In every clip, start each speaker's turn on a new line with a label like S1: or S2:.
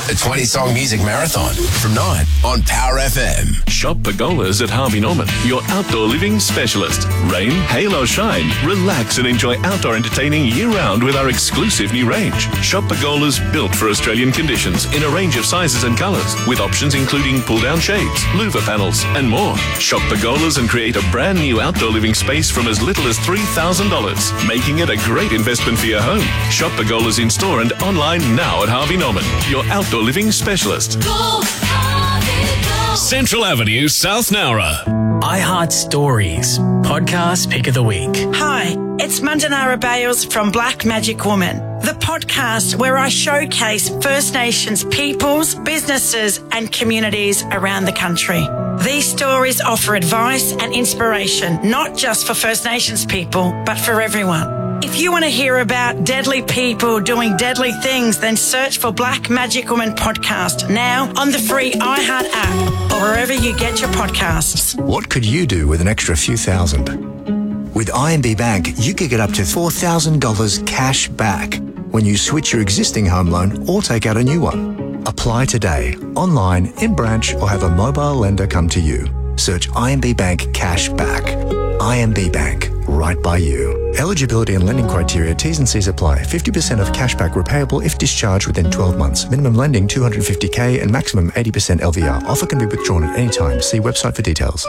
S1: The 20-song music marathon from 9 on Power FM.
S2: Shop Pergolas at Harvey Norman, your outdoor living specialist. Rain, hail or shine, relax and enjoy outdoor entertaining year-round with our exclusive new range. Shop Pergolas built for Australian conditions in a range of sizes and colours, with options including pull-down shades, louver panels and more. Shop Pergolas and create a brand new outdoor living space from as little as $3,000, making it a great investment for your home. Shop Pergolas in store and online now at Harvey Norman, your outdoor living specialist.
S3: Go, Harvey, go.
S2: Central Avenue, South Nowra.
S4: iHeart Stories, podcast pick of the week.
S5: Hi, it's Mandanara Bales from Black Magic Woman, the podcast where I showcase First Nations peoples, businesses and communities around the country. These stories offer advice and inspiration, not just for First Nations people, but for everyone. If you want to hear about deadly people doing deadly things, then search for Black Magic Woman podcast now on the free iHeart app or wherever you get your podcasts.
S6: What could you do with an extra few thousand? With IMB Bank, you could get up to $4,000 cash back when you switch your existing home loan or take out a new one. Apply today, online, in branch, or have a mobile lender come to you. Search IMB Bank Cash Back. IMB Bank, right by you. Eligibility and lending criteria, T's and C's apply. 50% of cashback repayable if discharged within 12 months. Minimum lending $250K and maximum 80% LVR. Offer can be withdrawn at any time. See website for details.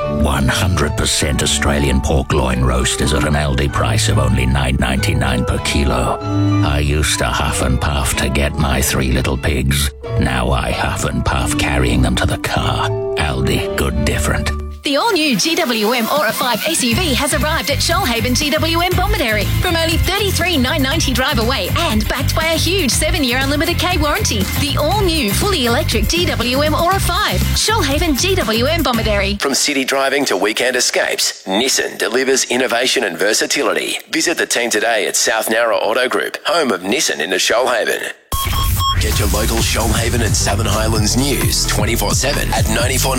S7: 100% Australian pork loin roast is at an Aldi price of only $9.99 per kilo. I used to huff and puff to get my 3 little pigs. Now I huff and puff carrying them to the car. Aldi, good different.
S3: The all-new GWM Aura 5 SUV has arrived at Shoalhaven GWM Bomaderry from only $33,990 drive away and backed by a huge 7-year unlimited K warranty. The all-new fully electric GWM Aura 5, Shoalhaven GWM Bomaderry.
S1: From city driving to weekend escapes, Nissan delivers innovation and versatility. Visit the team today at South Nowra Auto Group, home of Nissan in the Shoalhaven. Get your local Shoalhaven and Southern Highlands news 24/7 at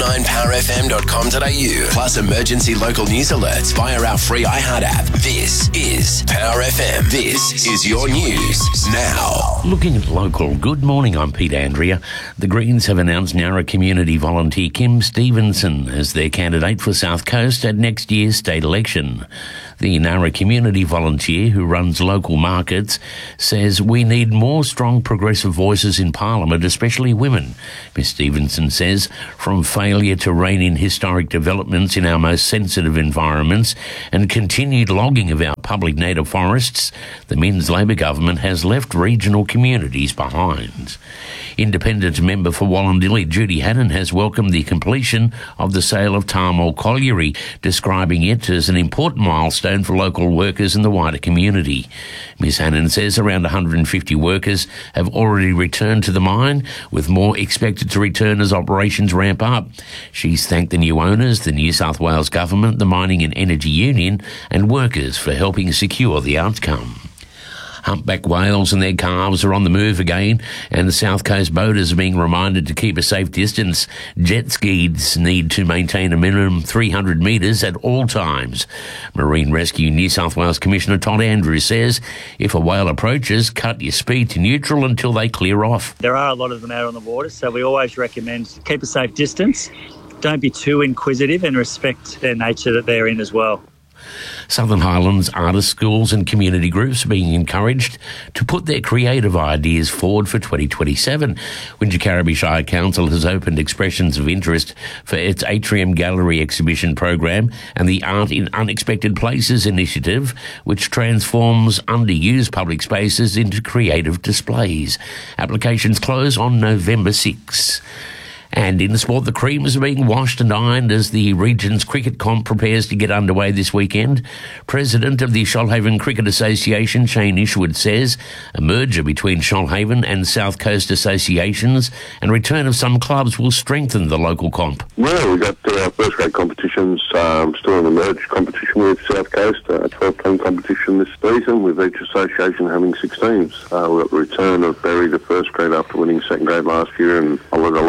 S1: 949powerfm.com.au. Plus emergency local news alerts via our free iHeart app. This is Power FM. This is your news now.
S8: Looking at local, good morning, I'm Pete Andrea. The Greens have announced Nowra community volunteer Kim Stevenson as their candidate for South Coast at next year's state election. The Nowra community volunteer who runs local markets says we need more strong progressive voices in Parliament, especially women. Ms Stevenson says from failure to rein in historic developments in our most sensitive environments and continued logging of our public native forests, the Men's Labor government has left regional communities behind. Independent member for Wallandilly, Judy Hannon, has welcomed the completion of the sale of Tarmall Colliery, describing it as an important milestone for local workers and the wider community. Ms Hannon says around 150 workers have already returned to the mine, with more expected to return as operations ramp up. She's thanked the new owners, the New South Wales Government, the Mining and Energy Union and workers for helping secure the outcome. Humpback whales and their calves are on the move again, and the South Coast boaters are being reminded to keep a safe distance. Jet skis need to maintain a minimum 300 metres at all times. Marine Rescue New South Wales Commissioner Todd Andrews says if a whale approaches, cut your speed to neutral until they clear off.
S9: There are a lot of them out on the water, so we always recommend keep a safe distance. Don't be too inquisitive and respect their nature that they're in as well.
S8: Southern Highlands artist schools and community groups are being encouraged to put their creative ideas forward for 2027. Wingecarribee Shire Council has opened expressions of interest for its Atrium Gallery exhibition program and the Art in Unexpected Places initiative, which transforms underused public spaces into creative displays. Applications close on November 6. And in the sport, the creams are being washed and ironed as the region's cricket comp prepares to get underway this weekend. President of the Shoalhaven Cricket Association, Shane Ishwood, says a merger between Shoalhaven and South Coast associations and return of some clubs will strengthen the local comp.
S10: Well, we've got our first grade competitions still in the merge competition with South Coast, a 12-team competition this season with each association having 6 teams. We've got the return of Berry to first grade after winning second grade last year, and Ulladulla's also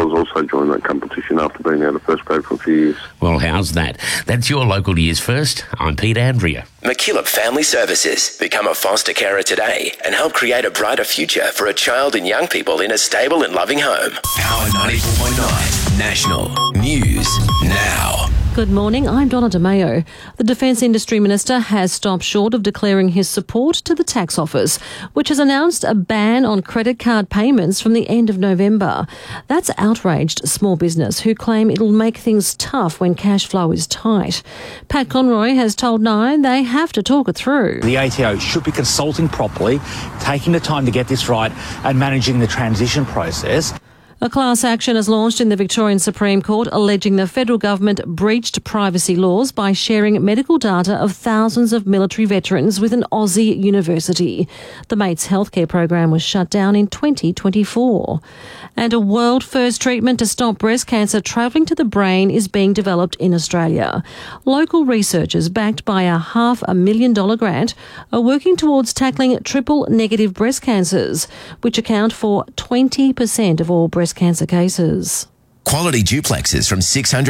S10: join that competition after being out of first grade for a few years.
S8: Well, how's that? That's your local Years First. I'm Pete Andrea.
S1: McKillop Family Services. Become a foster carer today and help create a brighter future for a child and young people in a stable and loving home. Power 94.9 National News Now.
S11: Good morning, I'm Donna DeMayo. The Defence Industry Minister has stopped short of declaring his support to the Tax Office, which has announced a ban on credit card payments from the end of November. That's outraged small business who claim it'll make things tough when cash flow is tight. Pat Conroy has told Nine they have to talk it through.
S12: The ATO should be consulting properly, taking the time to get this right and managing the transition process.
S11: A class action is launched in the Victorian Supreme Court alleging the federal government breached privacy laws by sharing medical data of thousands of military veterans with an Aussie university. The Mates healthcare program was shut down in 2024. And a world-first treatment to stop breast cancer travelling to the brain is being developed in Australia. Local researchers, backed by a $500,000 grant, are working towards tackling triple-negative breast cancers, which account for 20% of all breast cancer cases.
S1: Quality duplexes from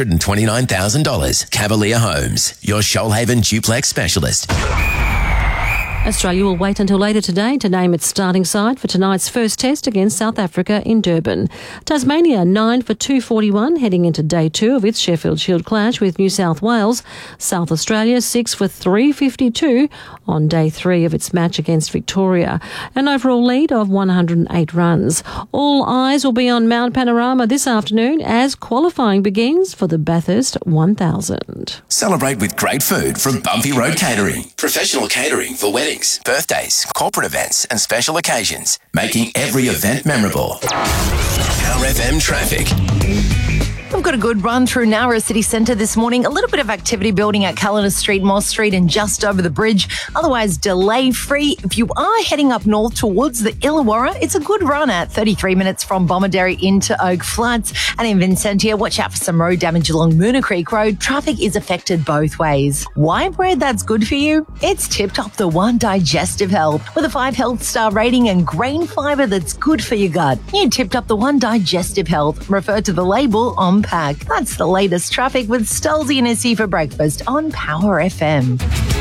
S1: $629,000. Cavalier Homes, your Shoalhaven duplex specialist.
S11: Australia will wait until later today to name its starting side for tonight's first test against South Africa in Durban. Tasmania 9 for 241 heading into day 2 of its Sheffield Shield clash with New South Wales. South Australia 6 for 352 on day 3 of its match against Victoria. An overall lead of 108 runs. All eyes will be on Mount Panorama this afternoon as qualifying begins for the Bathurst 1000.
S1: Celebrate with great food from Bumpy Road Catering. Professional catering for weddings, birthdays, corporate events and special occasions, making every event memorable. Power FM traffic.
S13: We've got a good run through Nowra City Centre this morning. A little bit of activity building at Callender Street, Moss Street and just over the bridge. Otherwise, delay-free. If you are heading up north towards the Illawarra, it's a good run at 33 minutes from Bomaderry into Oak Flats. And in Vincentia, watch out for some road damage along Moona Creek Road. Traffic is affected both ways. Why bread that's good for you? It's Tip Top the One Digestive Health with a 5 health star rating and grain fibre that's good for your gut. You Tip Top the One Digestive Health. Refer to the label on pack. That's the latest traffic with Stolzy and Issy for breakfast on Power FM.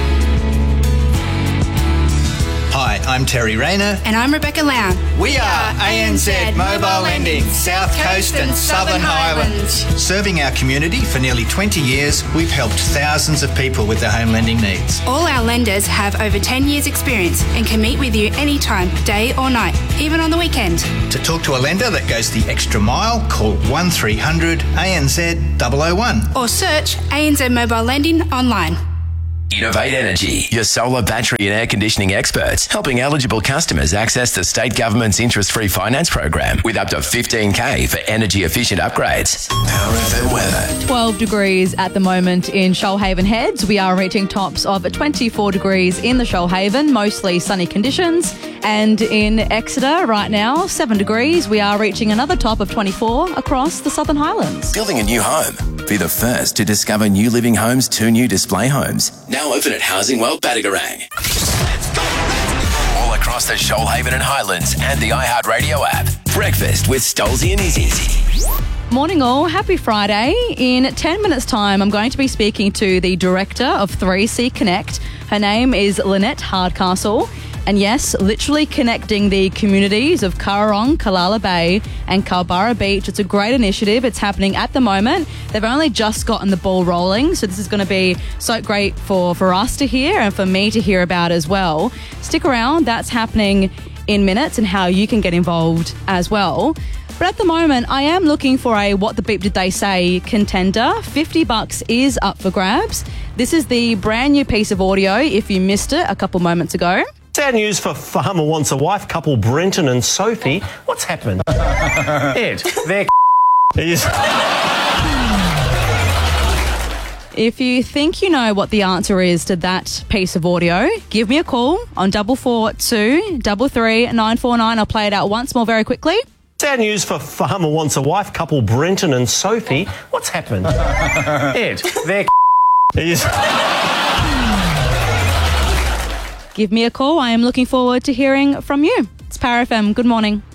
S14: Hi, I'm Terry Rayner.
S15: And I'm Rebecca Lown.
S14: We are ANZ Mobile Lending, South Coast and Southern Highlands. Serving our community for nearly 20 years, we've helped thousands of people with their home lending needs.
S15: All our lenders have over 10 years experience and can meet with you anytime, day or night, even on the weekend.
S14: To talk to a lender that goes the extra mile, call 1300 ANZ 001.
S15: Or search ANZ Mobile Lending online.
S1: Innovate Energy, your solar, battery and air conditioning experts, helping eligible customers access the state government's interest-free finance program with up to $15,000 for energy-efficient upgrades. Power FM weather.
S16: 12 degrees at the moment in Shoalhaven Heads. We are reaching tops of 24 degrees in the Shoalhaven, mostly sunny conditions. And in Exeter right now, 7 degrees. We are reaching another top of 24 across the Southern Highlands.
S1: Building a new home. Be the first to discover New Living Homes' 2 new display homes. Now open at Housing World Batagarang. All across the Shoalhaven and Highlands and the iHeartRadio app. Breakfast with Stolzy and Izzy.
S16: Morning all, happy Friday. In 10 minutes time, I'm going to be speaking to the director of 3C Connect. Her name is Lynette Hardcastle. And yes, literally connecting the communities of Currarong, Kalala Bay and Kalbarra Beach. It's a great initiative. It's happening at the moment. They've only just gotten the ball rolling, so this is going to be so great for us to hear and for me to hear about as well. Stick around. That's happening in minutes and how you can get involved as well. But at the moment, I am looking for a What the Beep Did They Say contender. $50 is up for grabs. This is the brand new piece of audio, if you missed it a couple moments ago.
S17: Sad news for Farmer Wants a Wife couple Brenton and Sophie. What's happened? Ed, they're
S16: If you think you know what the answer is to that piece of audio, give me a call on 442 33 949. I'll play it out once more very quickly.
S17: Sad news for Farmer Wants a Wife couple Brenton and Sophie. What's happened? Ed, they're
S16: Give me a call. I am looking forward to hearing from you. It's Power FM. Good morning.